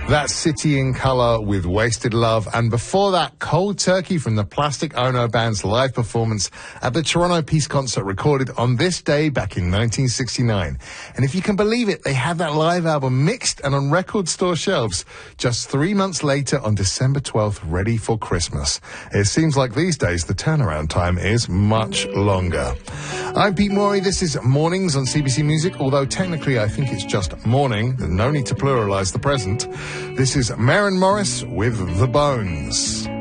That's City in Colour with Wasted Love. And before that, Cold Turkey from the Plastic Ono Band's live performance at the Toronto Peace Concert, recorded on this day back in 1969. And if you can believe it, they had that live album mixed and on record store shelves just 3 months later on December 12th, ready for Christmas. It seems like these days the turnaround time is much longer. I'm Pete Morey. This is Mornings on CBC Music, although technically I think it's just morning. There's no need to pluralize the present. This is Maren Morris with The Bones.